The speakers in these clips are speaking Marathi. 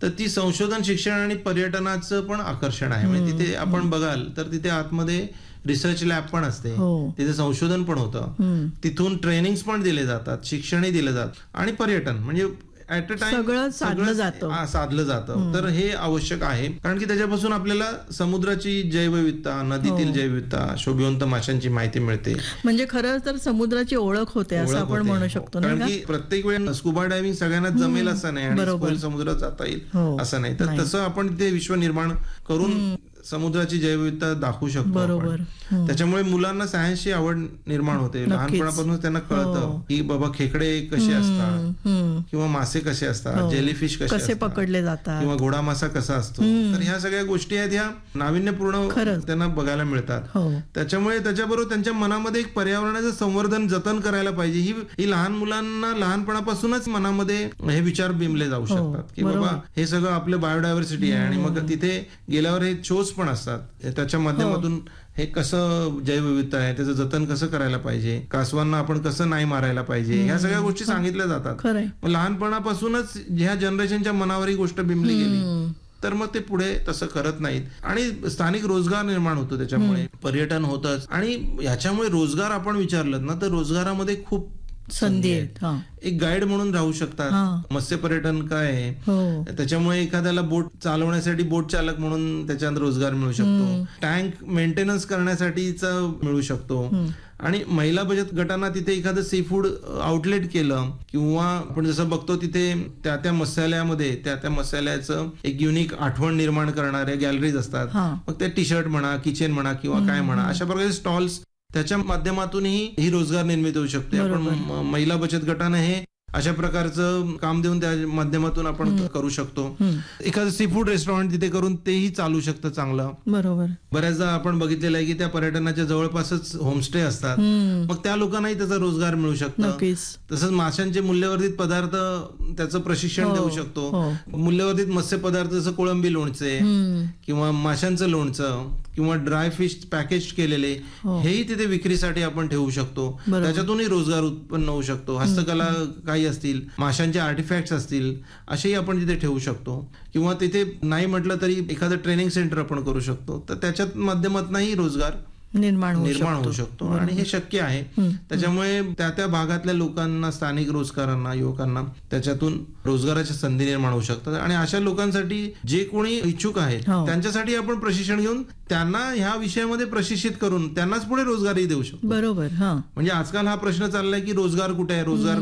तर ती संशोधन, शिक्षण आणि पर्यटनाचं पण आकर्षण आहे. म्हणजे तिथे आपण बघाल तर तिथे आतमध्ये रिसर्च लॅब पण असते, तिथे संशोधन पण होतं, तिथून ट्रेनिंग्स पण दिले जातात, शिक्षणही दिलं जातं आणि पर्यटन म्हणजे ऍट अ टाइम सगळं साधलं जातं. तर हे आवश्यक आहे, कारण की त्याच्यापासून आपल्याला समुद्राची जैवविविधता, नदीतील जैवविविधता, शोभिवंत माशांची माहिती मिळते. म्हणजे खरं तर समुद्राची ओळख होते असं आपण म्हणू शकतो. कारण की प्रत्येक वेळी स्कुबा डायव्हिंग सगळ्यांना जमेल असं नाही आणि खोल समुद्रात जाता येईल असं नाही. तर तसं आपण ते विश्व निर्माण करून समुद्राची जैवविविधता दाखवू शकतो आपण. त्याच्यामुळे मुलांना सायन्सची आवड निर्माण होते. लहानपणापासून त्यांना कळतं की बाबा खेकडे कसे असतात किंवा मासे कसे असतात, जेलीफिश कसे पकडले जातात किंवा घोडा मासा कसा असतो. तर ह्या सगळ्या गोष्टी आहेत, ह्या नाविन्यपूर्ण त्यांना बघायला मिळतात. त्याच्यामुळे त्याच्याबरोबर त्यांच्या मनामध्ये एक पर्यावरणाचं संवर्धन, जतन करायला पाहिजे ही लहान मुलांना लहानपणापासूनच मनामध्ये हे विचार बिंबले जाऊ शकतात की बाबा हे सगळं आपलं बायोडायव्हर्सिटी आहे. आणि मग तिथे गेल्यावर हे शोज पण असतात, त्याच्या माध्यमातून हे कसं जैवविविधता आहे त्याचं जतन कसं करायला पाहिजे, कासवांना आपण कसं नाही मारायला पाहिजे, ह्या सगळ्या गोष्टी सांगितल्या जातात. लहानपणापासूनच ह्या जनरेशनच्या मनावर ही गोष्ट बिंबली गेली तर मग ते पुढे तसं करत नाहीत. आणि स्थानिक रोजगार निर्माण होतो, त्याच्यामुळे पर्यटन होतच. आणि ह्याच्यामुळे रोजगार आपण विचारलं ना तर रोजगारामध्ये खूप संधी आहेत. एक गाईड म्हणून राहू शकतात. मत्स्य पर्यटन काय आहे, त्याच्यामुळे एखाद्याला बोट चालवण्यासाठी बोट चालक म्हणून त्याच्यात रोजगार मिळू शकतो, टँक मेंटेनन्स करण्यासाठीचा मिळू शकतो. आणि महिला बचत गटांना तिथे एखादं सी फूड आउटलेट केलं किंवा आपण जसं बघतो तिथे त्या मसाल्यामध्ये त्या मसाल्याचं एक युनिक आठवण निर्माण करणाऱ्या गॅलरीज असतात. मग ते टी शर्ट म्हणा, किचन म्हणा किंवा काय म्हणा, अशा प्रकारचे स्टॉल्स, त्याच्या माध्यमातूनही ही रोजगार निर्मिती होऊ शकते. आपण महिला बचत गटाने हे अशा प्रकारचं काम देऊन त्या माध्यमातून आपण करू शकतो. एखादं सी फूड रेस्टॉरंट तिथे करून तेही चालू शकतं चांगलं. बरोबर. बऱ्याचदा आपण बघितलेलं आहे की त्या पर्यटनाच्या जवळपासच होमस्टे असतात, मग त्या लोकांनाही त्याचा रोजगार मिळू शकतो. तसंच माशांचे मूल्यवर्धित पदार्थ त्याचं प्रशिक्षण देऊ शकतो. मूल्यवर्धित मत्स्य पदार्थ जसं कोळंबी लोणचे किंवा माशांचं लोणचं किंवा ड्राय फिश पॅकेज केलेले, हेही तिथे विक्रीसाठी आपण ठेवू शकतो. त्याच्यातूनही रोजगार उत्पन्न होऊ शकतो. हस्तकला काही असतील, माशांचे आर्टिफॅक्ट्स असतील, असेही आपण तिथे ठेवू शकतो. किंवा तिथे नाही म्हटलं तरी एखादं ट्रेनिंग सेंटर आपण करू शकतो. तर त्याच्या माध्यमातूनही रोजगार निर्माण होऊ शकतो आणि हे शक्य आहे. त्याच्यामुळे त्या भागातल्या लोकांना, स्थानिक रोजगारांना, युवकांना त्याच्यातून रोजगाराच्या संधी निर्माण होऊ शकतात. आणि अशा लोकांसाठी जे कोणी इच्छुक आहेत त्यांच्यासाठी आपण प्रशिक्षण घेऊन त्यांना ह्या विषयामध्ये प्रशिक्षित करून त्यांनाच पुढे रोजगारही देऊ शकतो. बरोबर. म्हणजे आजकाल हा प्रश्न चाललाय की रोजगार कुठे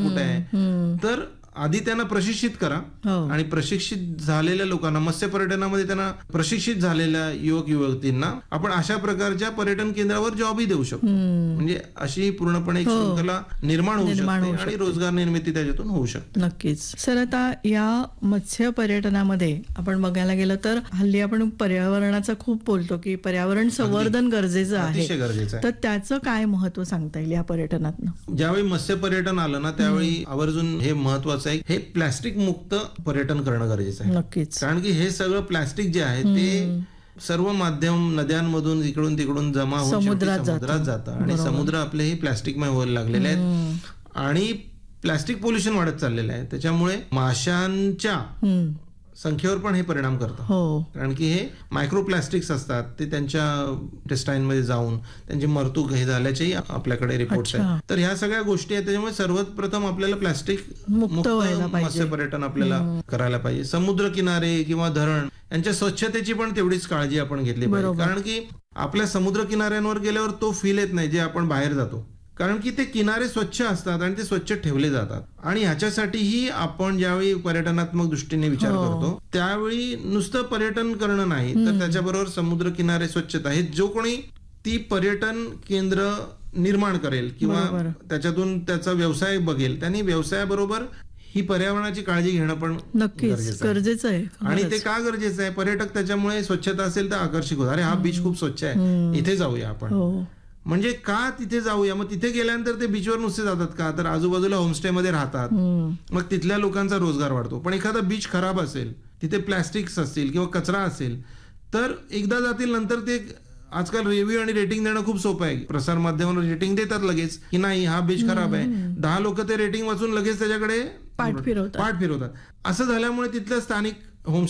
आहे. तर आधी त्यांना प्रशिक्षित करा आणि प्रशिक्षित झालेल्या लोकांना, मत्स्य पर्यटनामध्ये त्यांना प्रशिक्षित झालेल्या युवक युवतींना आपण अशा प्रकारच्या पर्यटन केंद्रावर जॉबही देऊ शकतो. म्हणजे अशी पूर्णपणे एक शृंखला निर्माण होऊ शकते आणि रोजगार निर्मिती त्याच्यातून होऊ शकते. नक्कीच. सर, आता या मत्स्य पर्यटनामध्ये आपण बघायला गेलं तर हल्ली आपण पर्यावरणाचं खूप बोलतो की पर्यावरण संवर्धन गरजेचं आहे. तर त्याचं काय महत्व सांगता येईल या पर्यटनातनं? ज्यावेळी मत्स्य पर्यटन आलं ना त्यावेळी आवर्जून हे महत्वाचं, हे प्लास्टिक मुक्त पर्यटन करणं गरजेचं आहे. नक्कीच. कारण की हे सगळं प्लास्टिक जे आहे ते सर्व माध्यम नद्यांमधून इकडून तिकडून जमा होऊन समुद्रात जातं आणि समुद्र आपले हे प्लास्टिकमय व्हायला लागलेले आहेत आणि प्लास्टिक पोल्युशन वाढत चाललेलं आहे. त्याच्यामुळे माशांच्या संख्येवर पण हे परिणाम करतं. कारण की हे मायक्रोप्लास्टिक्स असतात, ते त्यांच्या इंटेस्टाईन मध्ये जाऊन त्यांची मरतूक हे झाल्याचेही आपल्याकडे रिपोर्ट्स आहेत. तर ह्या सगळ्या गोष्टी आहेत. त्याच्यामुळे सर्वप्रथम आपल्याला प्लास्टिक मुक्त मत्स्य पर्यटन आपल्याला करायला पाहिजे. समुद्र किनारे किंवा धरण यांच्या स्वच्छतेची पण तेवढीच काळजी आपण घेतली पाहिजे. कारण की आपल्या समुद्र किनाऱ्यांवर गेल्यावर तो फील येत नाही जे आपण बाहेर जातो. कारण की ते किनारे स्वच्छ असतात आणि ते स्वच्छ ठेवले जातात. आणि ह्याच्यासाठीही आपण ज्यावेळी पर्यटनात्मक दृष्टीने विचार करतो त्यावेळी नुसतं पर्यटन करणं नाही तर त्याच्याबरोबर समुद्र किनारे स्वच्छता, हे जो कोणी ती पर्यटन केंद्र निर्माण करेल किंवा त्याच्यातून त्याचा व्यवसाय बघेल त्यांनी व्यवसायाबरोबर ही पर्यावरणाची काळजी घेणं पण नक्कीच गरजेचं आहे. आणि ते का गरजेचं आहे? पर्यटक त्याच्यामुळे स्वच्छता असेल तर आकर्षित होतात. अरे हा बीच खूप स्वच्छ आहे, इथे जाऊया आपण. म्हणजे का तिथे जाऊया? मग तिथे गेल्यानंतर ते बीचवर नुसते जातात का? तर आजूबाजूला होमस्टे मध्ये राहतात, मग तिथल्या लोकांचा रोजगार वाढतो. पण एखादा बीच खराब असेल, तिथे प्लॅस्टिक्स असतील किंवा कचरा असेल तर एकदा जातील, नंतर ते आजकाल रिव्ह्यू आणि रेटिंग देणं खूप सोपं आहे. प्रसार माध्यमावर रेटिंग देतात लगेच की नाही हा बीच खराब आहे. 10 लोक ते रेटिंग वाचून लगेच त्याच्याकडे पाठ फिरवतात. असं झाल्यामुळे तिथल्या स्थानिक